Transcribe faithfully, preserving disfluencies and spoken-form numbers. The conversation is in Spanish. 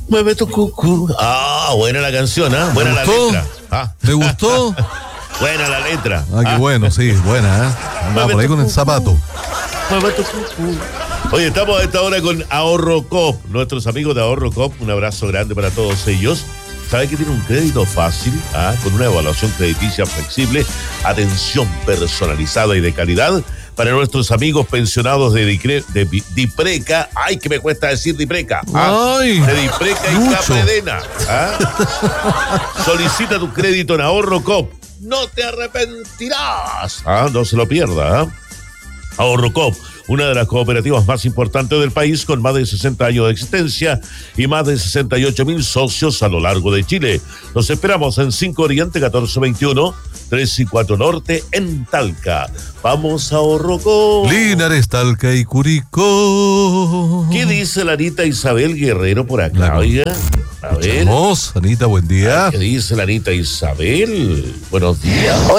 Mueve tu cucú. Ah, buena la canción, ¿ah? ¿eh? Buena la letra. ¿Ah? ¿Te gustó? Buena la letra. Ah, qué ¿Ah? bueno, sí, buena, ¿eh? Andaba por ahí con el zapato. Mueve tu cucú. Oye, estamos a esta hora con Ahorro Coop, nuestros amigos de Ahorro Coop. Un abrazo grande para todos ellos. ¿Sabe que tiene un crédito fácil? ¿Ah? Con una evaluación crediticia flexible, atención personalizada y de calidad para nuestros amigos pensionados de, Dicre, de Dipreca. ¡Ay, que me cuesta decir Dipreca! ¿Ah? ¡Ay! De Dipreca y Capredena. ¿Ah? Solicita tu crédito en Ahorro Coop. No te arrepentirás. ¿Ah? No se lo pierda. ¿Ah? Ahorro Coop, una de las cooperativas más importantes del país, con más de sesenta años de existencia y más de sesenta y ocho mil socios a lo largo de Chile. Los esperamos en cinco Oriente, catorce veintiuno, tres y cuatro Norte, en Talca. Vamos a Ahorro Coop. Linares, Talca y Curicó. ¿Qué dice la Anita Isabel Guerrero por acá, Claro. oiga? A ver. Vamos, Anita, buen día. ¿Qué dice la Anita Isabel? Buenos días.